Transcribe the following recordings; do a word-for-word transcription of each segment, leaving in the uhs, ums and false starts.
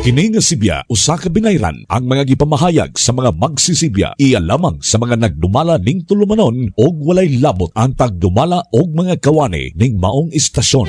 Kini nga Sibya usa ka binayran ang mga gipamahayag sa mga magsisibya iya lamang sa mga nagdumala ning tulumanon og walay labot ang tagdumala og mga kawani ning maong istasyon.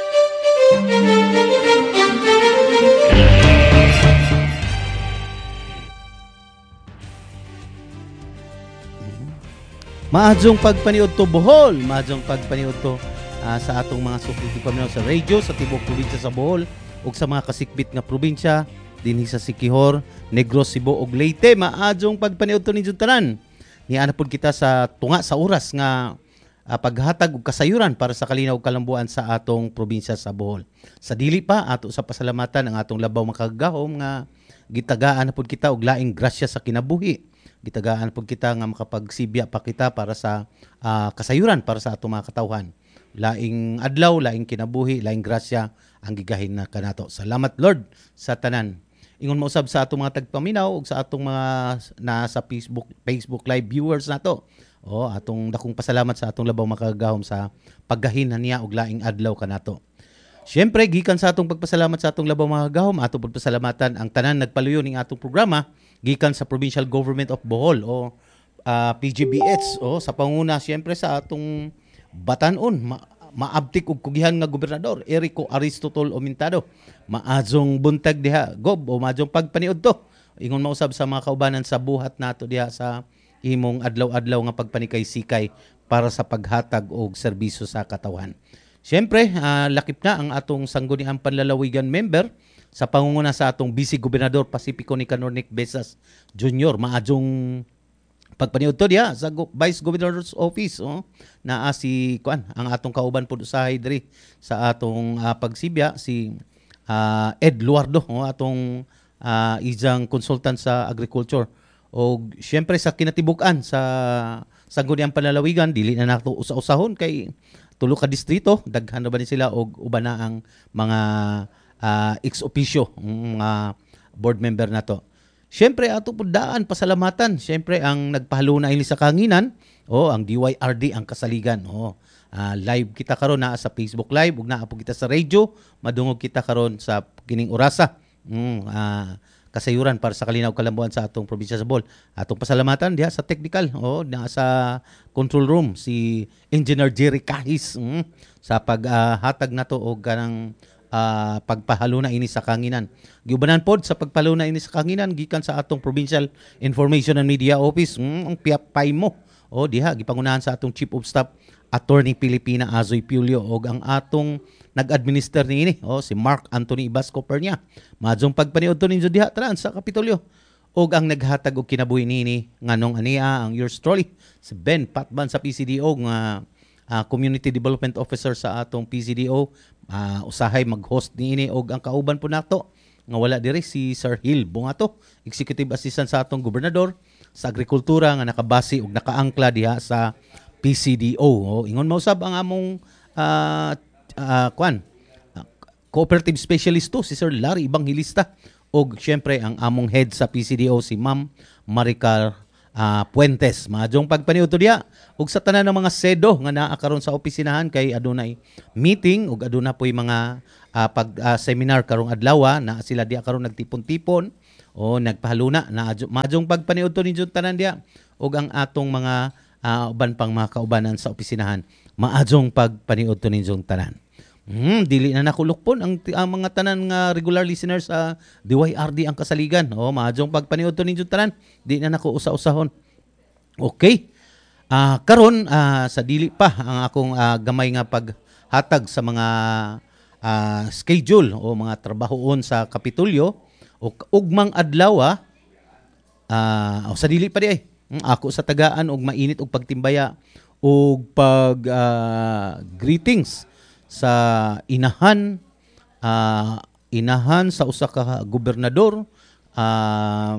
Maadjong pagpaniud to Bohol, maadjong pagpaniud to uh, sa atong mga suportib paminaw sa radio sa tibok probinsya sa Bohol ug sa mga kasikbit nga probinsya dinhi sa Siquijor, Negros, Cebu ug Leyte. Maadjong pagpaniud to ninyo tanan. Niana pud kita sa tunga sa oras nga uh, paghatag og kasayuran para sa kalinaw ug kalambuan sa atong probinsya sa Bohol. Sa dili pa ato sa pasalamatan ang atong labaw makagahom nga gitagaan na pud kita og laing grasya sa kinabuhi. Gitagaan pud kita nga makapagsibya pa kita para sa uh, kasayuran para sa atong mga katawhan. Laing adlaw, laing kinabuhi, laing grasya ang gigahin na kanato. Salamat Lord sa tanan. Ingon mausab sa atong mga tagpaminaw ug sa atong mga nasa Facebook Facebook live viewers nato. O atong dakong pasalamat sa atong labaw makagahom sa paggahin niya og laing adlaw kanato. Siyempre gikan sa atong pagpasalamat sa atong labaw makagahom, ato pud pasalamatan ang tanan nagpaluyo ning atong programa gikan sa Provincial Government of Bohol o uh, P G B H o sa panguna siyempre sa atong batan-on ma- maabtik og kugihan nga gobernador Erico Aristotol Omintado. Maadjong buntag diha gob o maadjong pagpaniud to. Ingon mausab sa mga kaubanan sa buhat nato diha sa imong adlaw-adlaw nga pagpanikay-sikay para sa paghatag og serbisyo sa katawhan. Siyempre, uh, lakip na ang atong sangguniang panlalawigan member sa pangunguna sa atong Vice Gobernador Pacifico Nicanor Nick Besas Junior Maadjong pagpaniud to diha sa Vice Governor's Office oh, naa si kuan ang atong kauban pud usahay diri sa atong uh, pagsibya si uh, Ed Luardo oh, atong uh, isang consultant sa agriculture o syempre sa kinatibuk-an sa sangguniang panlalawigan dili na nato usa-usahon kay tulo ka distrito daghan na ba ni sila og uban na ang mga uh, ex officio mga board member nato. Siyempre ato pud daan pasalamatan siyempre ang nagpahaluna ini sa kanginan o ang D Y R D ang kasaligan o uh, live kita karon naa sa Facebook live ug naa po kita sa radio madungog kita karon sa kining orasa mm, uh, kasayuran para sa kalinaw kalambuan sa atong probinsya sa Bohol. Atong pasalamatan diha sa technical o naa sa control room si Engineer Jerry Kahis mm, sa paghatag uh, nato og kanang Uh, pagpahaluna ini sa kanginan. Giubanan pod sa pagpahaluna ini sa kanginan gikan sa atong Provincial Information and Media Office mm, ang piyapay mo. O diha gipangunahan sa atong Chief of Staff Attorney Pilipina Azoy Pulio og ang atong nag-administer niini o si Mark Anthony Ibasco Pernia. Maadjong pagpaniud to ninyo diha tanan sa Kapitolyo. Og ang naghatag og kinabuhi nini nganong ania ang yours truly si Ben Patban sa P C D O nga Uh, Community Development Officer sa atong P C D O uh, usahay mag-host niini og ang kauban po nato nga wala diri si Sir Hill Bungato, Executive Assistant sa atong Gobernador sa Agrikultura nga nakabase og nakaangkla diha sa P C D O. O, ingon mausab ang among uh, uh, kwan uh, cooperative specialist to si Sir Larry Evangelista og syempre ang among head sa P C D O si Ma'am Maricar Uh, Puentes. Maadjong pagpaniud to diha ug sa tanan ng mga sedo nga naa karon sa opisinahan kay adunay meeting ug aduna poy mga uh, pag uh, seminar karong adlaw na sila diha karon nagtipon-tipon o nagpahaluna na maadjong pagpaniud to ninyo tanan diha ug ang atong mga uh, uban pang mga kaubanan sa opisinahan maadjong pagpaniud to ninyo tanan. Hmm, dili na nakulukpon ang, ang mga tanan nga regular listeners sa uh, D Y R D ang kasaligan. O, maadjong pagpaniud to ninyo tanan. Di na nako usa-usahon. Okay. Uh, karon uh, sa dili pa ang akong uh, gamay nga paghatag sa mga uh, schedule o mga trabahoon sa Kapitolyo o ugmang adlaw uh, o sa dili pa di ay. Hmm, ako sa tagaan og mainit og pagtimbaya og pag uh, greetings sa inahan uh, inahan sa usa ka gobernador, uh,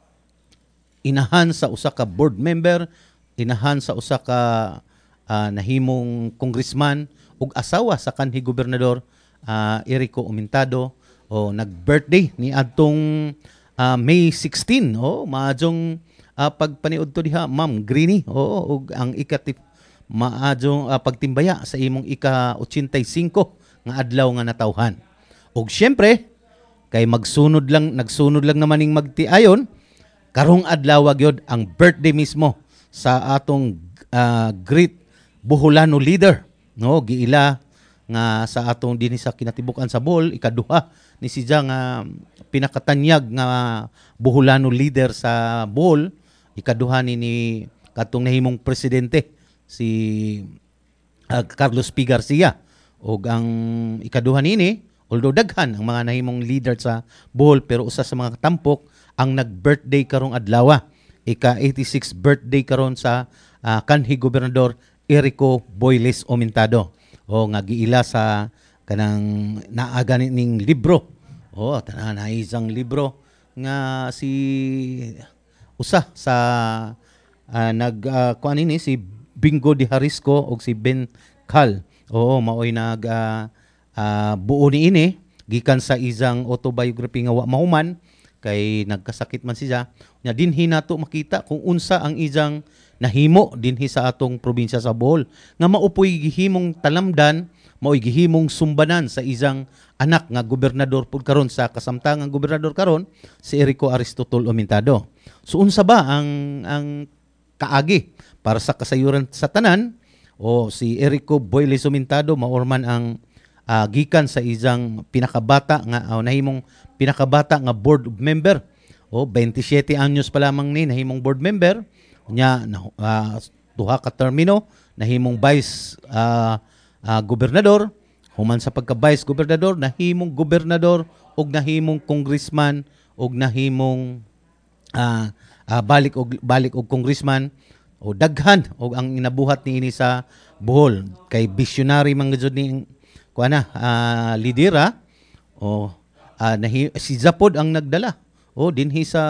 inahan sa usa ka board member, inahan sa usa ka uh, nahimong congressman ug asawa sa kanhi gobernador uh, Erico Omintado o nag-birthday ni adtong uh, May sixteen o maadjong uh, pagpaniud to diha Ma'am Greeny o ug ang ikatip maadjong uh, pagtimbaya sa imong ika eighty-five nga adlaw nga natawhan. Ug syempre kay magsunod lang nagsunod lang naman ning magtiayon karong adlaw gyud ang birthday mismo sa atong uh, great Boholano leader, no, giila nga sa atong dinhi sa kinatibukan sa Bohol, ikaduha ni siya nga pinakatanyag nga Boholano leader sa Bohol, ikaduha ni, ni katong nahimong presidente si uh, Carlos P. Garcia. Og ang ikaduha nini, although daghan ang mga nahimong leader sa Bohol, pero usa sa mga tampok ang nag-birthday karong adlaw, ika eighty-six birthday karon sa uh, kanhi gobernador Erico Boyles Aumentado. O nga giila sa kanang naaga ning libro. O tanan na isang libro nga si usa sa uh, nag uh, kuan ini si Bingo de Harisco og si Ben Cal. Oo, maoy nag uh, uh, buo ni ini gikan sa isang autobiography nga wa mahuman kay nagkasakit man siya. Nya dinhi nato makita kung unsa ang isang nahimo dinhi sa atong probinsya sa Bohol nga maupoy gihimong talamdan, maoy gihimong sumbanan sa isang anak nga gobernador pud karon sa kasamtangang gobernador karon si Erico Aristotol Aumentado. So unsa ba ang ang kaagi para sa kasayuran sa tanan? O si Erico Boyles Aumentado maorman ang uh, gikan sa isang pinakabata nga uh, nahimong pinakabata nga board member. O twenty-seven anyos pa lamang ni nahimong board member nya uh, duha ka termino nahimong vice uh, uh, gobernador, human sa pagka vice gobernador nahimong gobernador og nahimong congressman og nahimong uh, uh, balik og balik og congressman o daghan og ang inabuhat niini sa Bohol kay visionary man gud ni kuana uh, lidera o uh, nahi, si Zapod ang nagdala o dinhi sa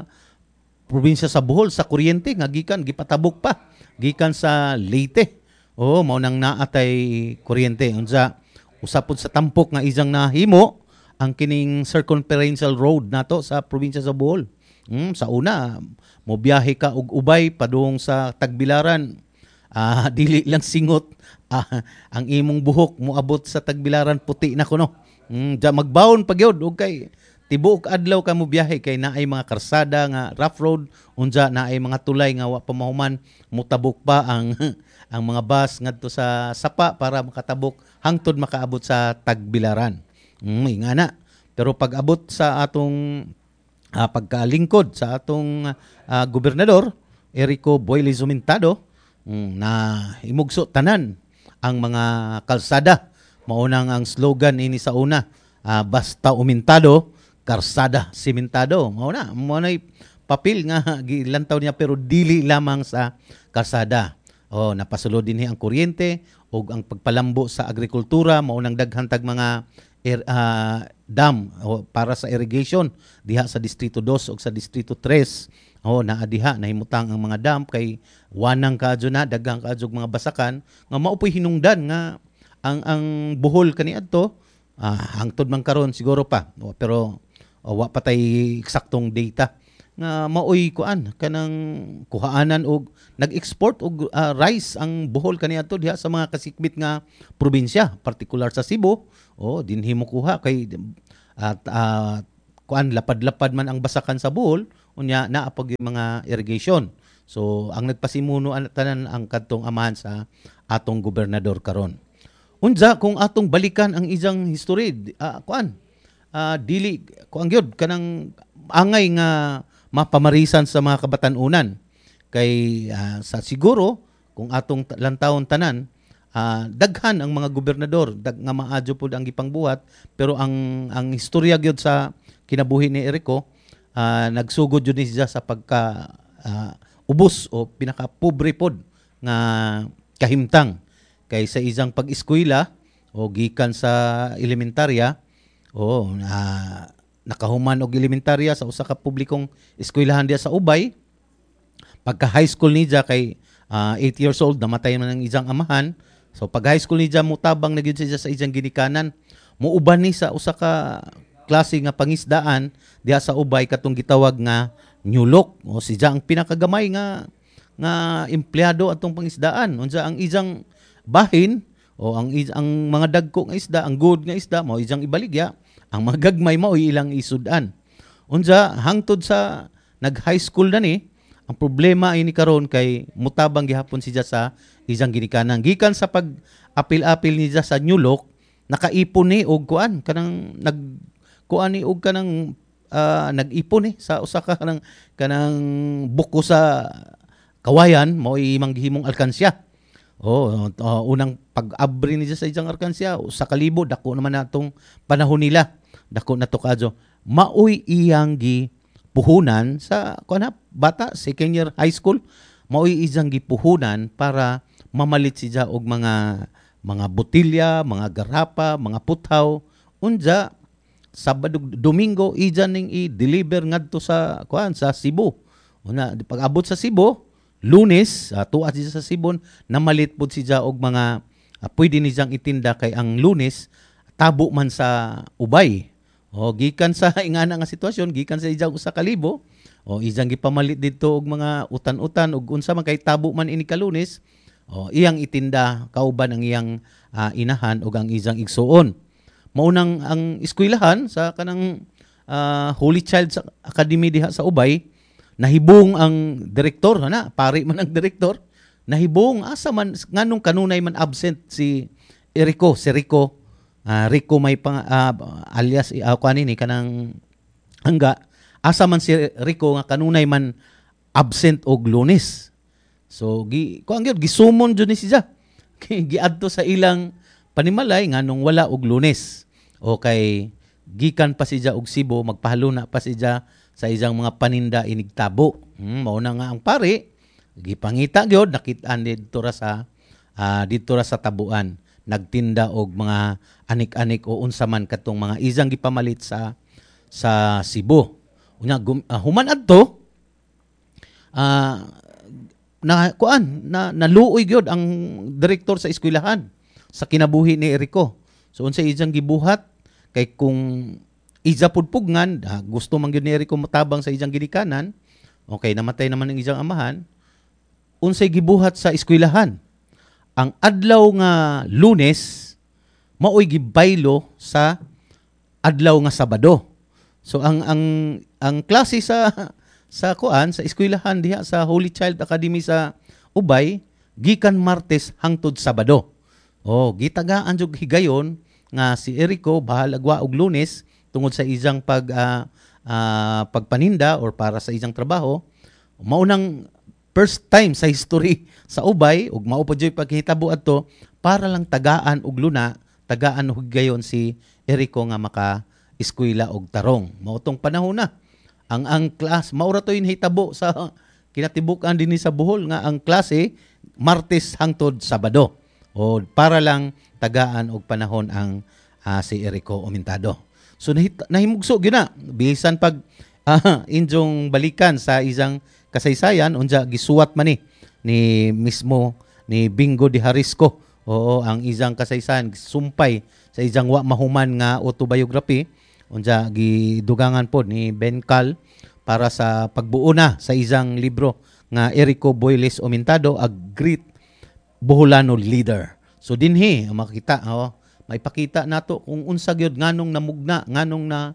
probinsya sa Bohol sa kuryente nga gikan gipatabok pa gikan sa Leyte. Oh, mao nang naatay kuryente unsa usapod sa tampok nga isang nahimo ang kining circumferential road nato sa probinsya sa Bohol. Hmm, sa una mo biyahe ka og ubay padung sa Tagbilaran. Ah, dili lang singot ah, ang imong buhok mo abot sa Tagbilaran puti na kuno. Hmm, ja magbawon pa gyud og kay tibuok adlaw ka mo biyahe kay naay mga karsada nga rough road unja naay mga tulay nga wa pa mahuman mutabok pa ang ang mga bus ngadto sa sapa para makatabok hangtod makaabot sa Tagbilaran. Mm, ingana. Pero pag abot sa atong uh, pagkalingkod sa atong uh, gobernador Erico Boyles Aumentado, mm, na imugso tanan ang mga kalsada. Maunang ang slogan ini sa una, uh, basta Aumentado karsada simentado. Mao na, mao na papel nga gilantaw niya pero dili lamang sa karsada. Oh, napasulod dinhi ang kuryente ug ang pagpalambo sa agrikultura, mao nang daghan tag mga er, uh, dam oh, para sa irrigation diha sa Distrito two ug sa Distrito three. Oh, naa diha nahimutang ang mga dam kay wanang kadyo na daghang kadyo mga basakan nga maupoy hinungdan nga ang ang Bohol kaniadto ah, hangtod man karon siguro pa. Oh, pero o wa patay eksaktong data nga maoy kuan kanang kuhaanan og nag-export og uh, rice ang Bohol kaniadto diha sa mga kasikbit nga probinsya, partikular sa Cebu. O dinhi mo kuha kay at uh, kuan lapad-lapad man ang basakan sa Bohol unya naa pag mga irrigation. So ang nagpasimuno tanan ang kadtong amahan sa atong gobernador karon. Unsa kung atong balikan ang isang history uh, kuan Uh, dili ko ang gyud kanang angay nga mapamarisan sa mga kabatan-unan kay uh, sa siguro kung atong lantawon tanan uh, daghan ang mga gobernador dag nga maadyo pud ang gipangbuhat pero ang ang istorya gyud sa kinabuhi ni Erico uh, nagsugod jud ni siya sa pagka uh, ubos o pinaka pobre pod nga kahimtang kay sa isang pag-eskwela o gikan sa elementarya. Oh, uh, nakahuman og elementarya sa usa ka publikong eskwelahan diya sa Ubay. Pagka high school niya kay uh, eight years old namatay man ang iyang amahan. So pag high school niya mutabang na gyud siya sa iyang ginikanan. Muuban ni sa usa ka klase nga pangisdaan diya sa Ubay katong gitawag nga nyulok. O siya ang pinakagamay nga nga empleyado atong pangisdaan. Unsa ang iyang bahin o ang ang mga dagko nga isda, ang good nga isda mao iyang ibaligya. Ang mga gagmay mao ilang isud-an. Unsa hangtod sa nag-high school na ni, ang problema ini karon kay mutabang gihapon siya sa isang ginikanan. Gikan sa pag-apil-apil niya sa New Look, nakaipon ni og kuan kanang nag kuan ni og kanang uh, nag-ipon ni sa usa ka kanang kanang buko sa kawayan mao imang gihimong alkansya. Oh, uh, unang pag-abri niya sa isang alkansya sa kalibo dako naman natong panahon nila. Dako na to kadyo. Maoy iyang gi puhunan sa kuan bata second year high school, maoy iyang gipuhunan para mamalit siya og mga mga botilya, mga garapa, mga puthaw. Unja Sabado, Domingo iyan ning i-deliver ngadto sa kuan sa Cebu. Una pag-abot sa Cebu, Lunes, uh, tuwa siya sa Cebu, namalit pud siya og mga uh, pwede ni siyang itinda kay ang Lunes tabo man sa ubay. O gikan sa ingana nga sitwasyon, gikan sa iyang usa ka libo, o iyang gipamalit didto og mga utan-utan ug unsa man kay tabo man ini ka Lunes, o iyang itinda kauban ang iyang uh, inahan ug ang iyang igsuon. Maunang ang eskwelahan sa kanang uh, Holy Child Academy diha sa Ubay, nahibong ang direktor na, pare man ang direktor, nahibong asa man nganong kanunay man absent si Erico, si Rico, uh, Rico may pang, uh, alias uh, kanini kanang hangga, asa man si Rico nga kanunay man absent og Lunes. So gi kuan gyud gisumon jud ni siya. Giadto sa ilang panimalay nganong wala og Lunes. O kay gikan pa siya og Cebu, magpahaluna pa siya sa isang mga paninda inigtabo. Hmm, mao na nga ang pare, gipangita gyud nakit-an didto ra sa uh, didto ra sa tabuan, nagtinda og mga anik-anik o unsa man katong mga isang gipamalit sa sa Cebu. Unya uh, human adto uh, na kuan na naluoy gyud ang direktor sa eskwelahan sa kinabuhi ni Erico. So unsa iyang gibuhat kay kung iza pudpugngan, ah, gusto man gyud ni Erico motabang sa iyang ginikanan, okay, namatay naman ang iyang amahan, unsay gibuhat sa eskwelahan. Ang adlaw nga Lunes, maoy gibaylo sa adlaw nga Sabado. So ang ang ang klase sa sa kuan sa eskwelahan diha sa Holy Child Academy sa Ubay gikan Martes hangtod Sabado. Oh, gitagaan jud higayon nga si Erico bahalagwa og Lunes tungod sa iyang pag uh, uh, pagpaninda or para sa iyang trabaho. Maunang first time sa history sa Ubay ug mao pa joy paghitabo adto para lang tagaan og luna, tagaan og higayon si Erico nga maka eskwela og tarong. Mao tong panahon na ang ang class maura to hitabo sa kinatibukan dinhi sa Bohol nga ang klase Martes hangtod Sabado. O para lang tagaan og panahon ang uh, si Erico Aumentado. So nahit, nahimugso gyud na bisan pag uh, injong balikan sa isang kasaysayan unja gisuwat man ni ni mismo ni Bingo de Harisco. Oo, ang isang kasaysayan sumpay sa isang wa mahuman nga autobiography unja gidugangan pod ni Ben Cal para sa pagbuo na sa isang libro nga Erico Boyles Aumentado, A Great Boholano Leader. So dinhi makita oh, maipakita nato kung unsa gyud nganong namugna, nganong na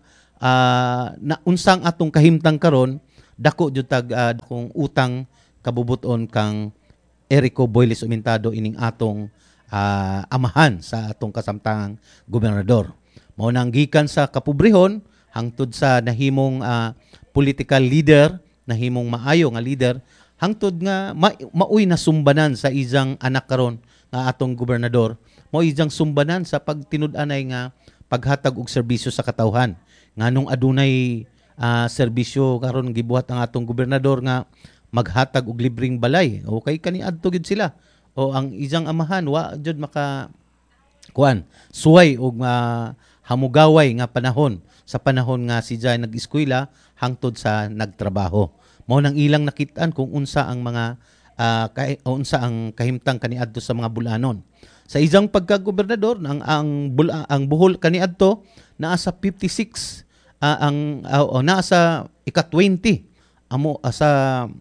uh, na unsang atong kahimtang karon dako jud tag uh, kung utang kabubuton kang Erico Boyles Aumentado ining atong uh, amahan sa atong kasamtangang gobernador. Mao nang gikan sa kapobrehon hangtod sa nahimong uh, political leader, nahimong maayo nga leader hangtod nga ma- maoy nasumbanan sa isang anak karon nga atong gobernador, mao isang sumbanan sa pagtinud-anay nga paghatag og serbisyo sa katawhan. Nganong adunay uh, serbisyo karon gibuhat ang atong gobernador nga maghatag og libreng balay. Okay kaniadto gid sila. O ang isang amahan wa jud maka kuan suway og uh, hamugaway nga panahon sa panahon nga si Jay nag-eskwela hangtod sa nagtrabaho. Mao nang ilang nakit-an kung unsa ang mga uh, kay, unsa ang kahimtang kaniadto sa mga bulanon. Sa isang pagkagobernador ang ang, bula, ang Bohol kaniadto naa sa fifty-six uh, ang uh, uh, naa sa ika twenty amo uh, sa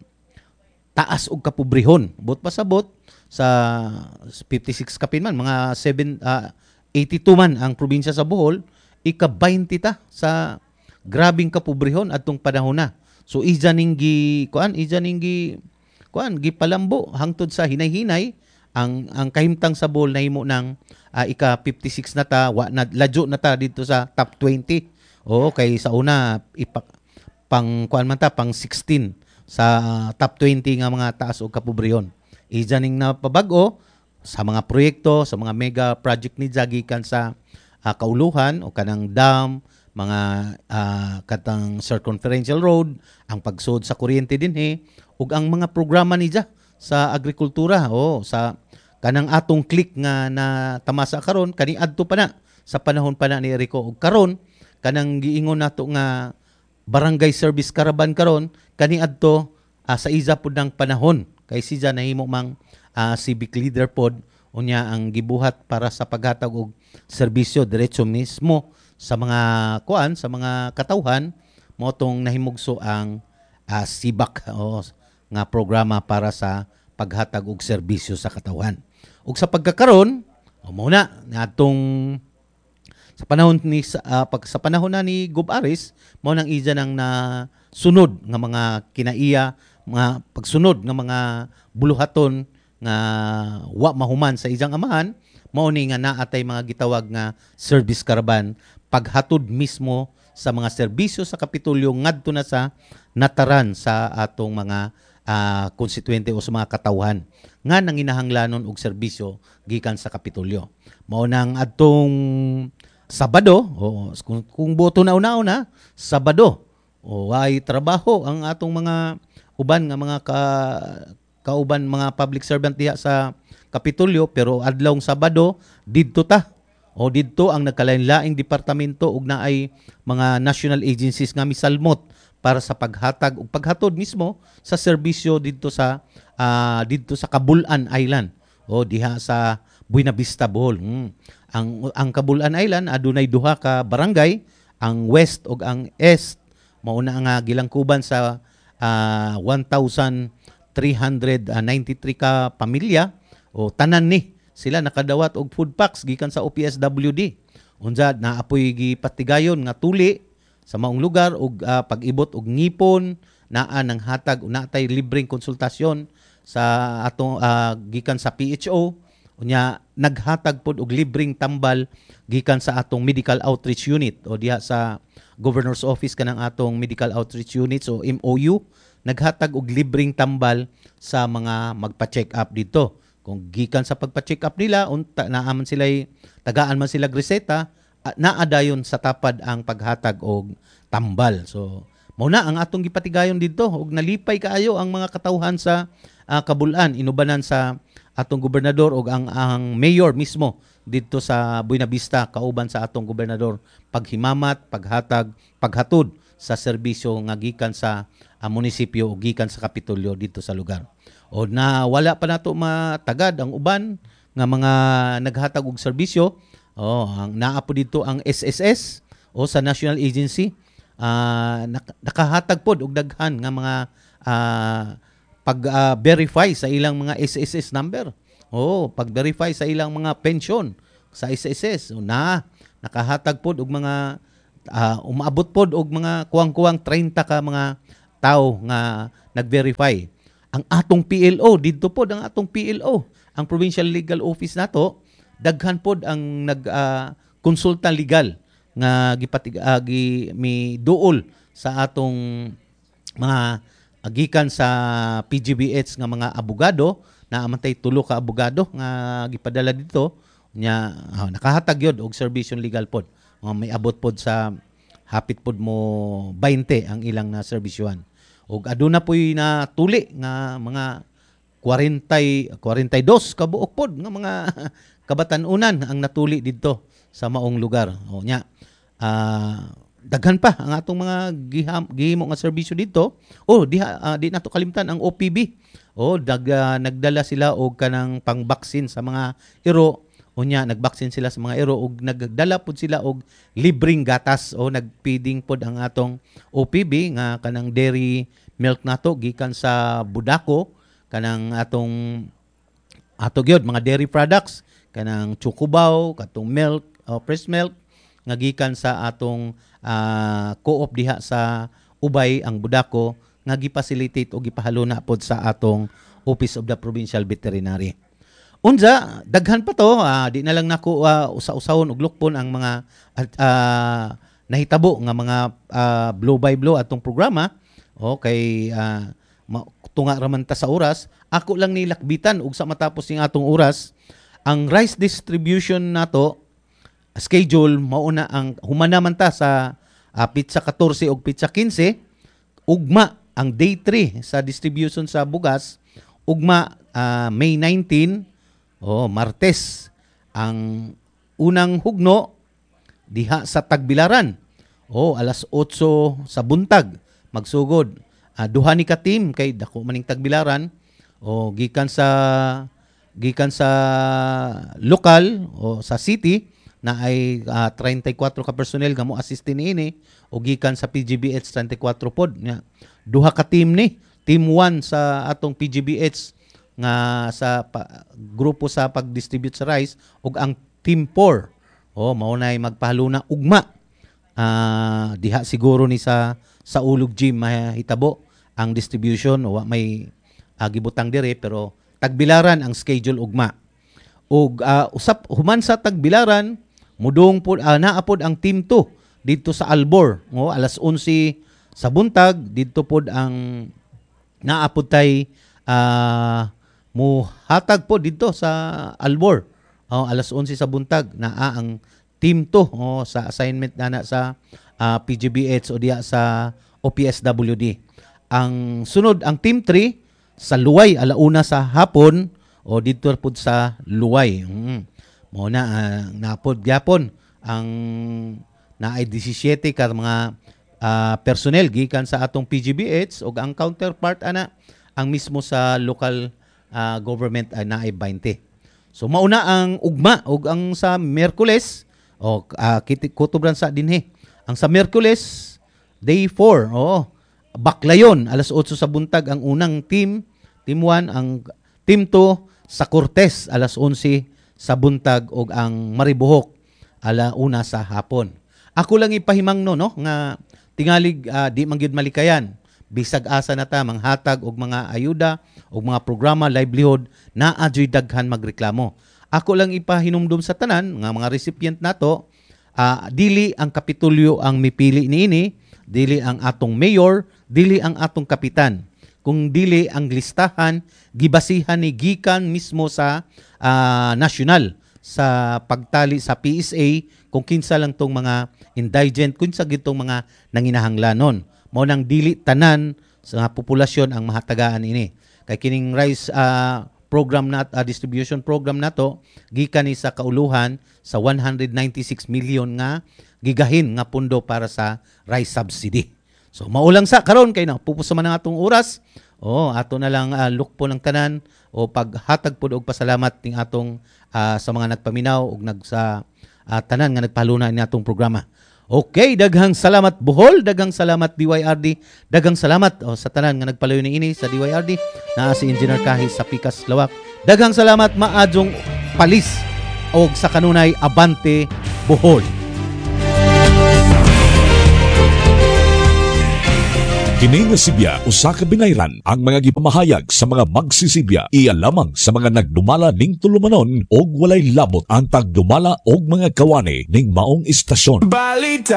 taas og kapobrehon. Bot pasabot sa fifty-six kapin man mga seven uh, eighty-two man ang probinsya sa Bohol, ika-twenty ta sa grabing kapobrehon atong panahon na. So ija ning gi kuan, ija ning gi kuan gipalambo hangtod sa hinay-hinay ang ang kahimtang sa Bohol nahimo ng uh, ika fifty-six na ta, wa na ladyo na ta dito sa top twenty. O kay sa una ipak pang kuan man ta pang sixteen sa top twenty nga mga taas og kapobrehon. Ija ning napabag-o sa mga proyekto, sa mga mega project ni gikan sa uh, kauluhan o kanang dam, mga uh, katang circumferential road, ang pagsud sa kuryente dinhi ug ang mga programa ni sa agrikultura o sa kanang atong click nga na tamasa karon kani adto pa na sa panahon pa na ni Rico ug karon kanang giingon nato nga barangay service caravan karon kani adto uh, sa isa pud ng panahon kay siya nahimo mang uh, civic leader pod unya ang gibuhat para sa paghatag og serbisyo diretso mismo sa mga kuan sa mga katawhan mo tong nahimugso ang uh, SIBAC o nga programa para sa paghatag og serbisyo sa katawhan. Ug sa pagkakaron, o muna natong sa panahon ni uh, pag sa panahon na ni Gob Aris, mao nang ija nang na sunod nga mga kinaiya, mga pagsunod nga mga buluhaton nga wa mahuman sa ijang amahan, mao ni nga naatay mga gitawag nga service caravan paghatod mismo sa mga serbisyo sa Kapitolyo ngadto na sa nataran sa atong mga Uh, konstituente o sa mga katawhan nga nang inahanglanon og serbisyo gikan sa Kapitolyo. Mao nang adtong Sabado o kung, kung boto na una-una, Sabado o ay trabaho ang atong mga uban nga mga ka, kauban mga public servant diha sa Kapitolyo pero adlawng Sabado didto ta o didto ang nagkalain-laing departamento ug naay mga national agencies nga misalmot para sa paghatag ug paghatod mismo sa serbisyo didto sa uh, didto sa Cabul-an Island o diha sa Buena Vista, Bohol. Hmm. Ang ang Cabul-an Island adunay duha ka barangay, ang west ug ang east mao na nga gilangkuban sa uh, one thousand three hundred ninety-three ka pamilya o tanan ni sila nakadawat og food packs gikan sa O P S W D. Unsa naapoy gipatigayon nga tuli sa maong lugar og uh, pag-ibot og ngipon naa nang hatag natay libreng konsultasyon sa atong uh, gikan sa P H O unya naghatag pod og libreng tambal gikan sa atong medical outreach unit o diha sa Governor's Office kanang atong medical outreach units o M O U naghatag og libreng tambal sa mga magpa-check up dito. Kung gikan sa pagpa-check up nila unta naaman sila tagaan man sila reseta naadayon sa tapad ang paghatag og tambal. So mao na ang atong gipatigayon didto og nalipay kaayo ang mga katawhan sa uh, Cabul-an inubanan sa atong gobernador og ang ang mayor mismo didto sa Buena Vista kauban sa atong gobernador paghimamat, paghatag, paghatod sa serbisyo nga gikan sa uh, munisipyo o gikan sa Kapitolyo dito sa lugar. O na wala pa nato matagad ang uban nga mga naghatag og serbisyo. Oh, ang naa po dito ang S S S o sa National Agency uh, nak- nakahatag pod og daghan nga mga uh, pag-verify uh, sa ilang mga S S S number. Oh, pag-verify sa ilang mga pension sa S S S. O na nakahatag pod og mga uh, umaabot pod og mga kuwang-kuwang thirty ka mga tao nga nag-verify. Ang atong P L O didto pod ang atong P L O, ang Provincial Legal Office nato daghan pod ang nag uh, konsulta legal nga gipatig uh, gi mi duol sa atong mga gikan sa P G B H nga mga abogado na amantay tulo ka abogado nga gipadala dito nya uh, nakahatag yod og serbisyon legal pod. Uh, may abot pod sa hapit pod mo twenty ang ilang na serbisyohan. Og aduna poy na tuli nga mga forty, forty-two ka buok pod nga mga kabatan-unan ang natuli didto sa maong lugar. O nya, uh, daghan pa ang atong mga giham, gihimo nga serbisyo dito. O di uh, di nato kalimtan ang O P B. O dag uh, nagdala sila og kanang pangbaksin sa mga iro. O nya nagbaksin sila sa mga iro og nagdala pud sila og libreng gatas o nagpiding pod ang atong O P B nga kanang dairy milk nato gikan sa Budako kanang atong ato gyud mga dairy products kanang chocobaw, katong milk, o fresh milk nga gikan sa atong uh, co-op diha sa Ubay ang Budako nga gi-facilitate o gipahaluna pod sa atong Office of the Provincial Veterinary. Unsa daghan pa to, uh, di na lang nako uh, usa-usahon og lukpon ang mga uh, nahitabo nga mga uh, blow by blow atong programa. Okay, uh, tunga raman ta sa oras. Ako lang nilakbitan ug sa matapos ning atong oras, ang rice distribution nato schedule mauna ang humana man ta sa uh, Pitsa fourteen ug Pitsa fifteen, ugma ang day three sa distribution sa bugas, ugma uh, May nineteen, oh, Martes, ang unang hugno diha sa Tagbilaran. Oh, alas eight sa buntag magsugod. Uh, duha ni ka team kay dako maning Tagbilaran. Oh, gikan sa gikan sa lokal o sa city na ay uh, thirty-four ka personnel nga mo assist niini, o gikan sa P G B H thirty-four pod nya. Duha ka team ni, team one sa atong P G B H nga sa pa, grupo sa pag-distribute sa rice, ug ang team four oh mao nay magpahaluna ugma uh, diha siguro ni sa sa Ulog Gym mahitabo ang distribution, o may uh, gibutang dire pero Tagbilaran ang schedule ugma. Ug uh, usap human sa Tagbilaran mudong pod uh, naapod ang team two didto sa Albor, oh, alas eleven sa buntag didto pod ang naapod tay uh, muhatag po dito sa Albor. Oh, alas eleven sa buntag naa ang team two oh, sa assignment na sa uh, P G B H o diya sa O P S W D. Ang sunod ang team three sa Luway alauna sa hapon o dito pod sa Luway. Mm. Mo na uh, napod gyapon ang naay seventeen ka mga uh, personnel gikan sa atong P G B H ug ang counterpart ana ang mismo sa local uh, government ay naay twenty. So mauna ang ugma ug ang sa Miyerkules o uh, kutubran sa dinhi. Ang sa Miyerkules day four, oh, Baklayon alas eight sa buntag ang unang team, team one, ang team two sa Cortez alas eleven sa buntag ug ang Maribohok ala una sa hapon. Ako lang ipahimangno no nga tingalig uh, di man gyud malikayan bisag asa na ta manghatag og mga ayuda og mga programa livelihood na adyoy daghan magreklamo. Ako lang ipahinumdum sa tanan nga mga recipient nato, uh, dili ang kapitulyo ang mipili niini, dili ang atong mayor, dili ang atong kapitan, kung dili ang listahan gibasihan ni gikan mismo sa uh, national sa pagtali sa P S A kung kinsa lang tong mga indigent, kinsa gitong mga nanginahanglanon. Mao nang dili tanan sa populasyon ang mahatagaan ini. Kay kining rice uh, program na uh, distribution program nato gikan ni sa kauluhan sa one hundred ninety-six million nga gigahin nga pundo para sa rice subsidy. So maulang sa karon kay na pupusa man ang atong oras. Oh, ato na lang uh, look po ng tanan o paghatag pod og pasalamat ting atong uh, sa mga nagpaminaw ug nag sa uh, tanan nga nagpahaluna ni atong programa. Okay, daghang salamat Bohol, daghang salamat D Y R D, daghang salamat oh, sa tanan nga nagpalayo ni ini sa D Y R D, naa si Engineer Kahis sa Pikas Lawak. Daghang salamat maadjong palis og sa kanunay Abante Bohol. Kini nga Sibya usa ka binayran ang mga gipamahayag sa mga magsisibya iya lamang sa mga nagdumala ning tulumanon og walay labot ang tagdumala og mga kawani ning maong istasyon. Balita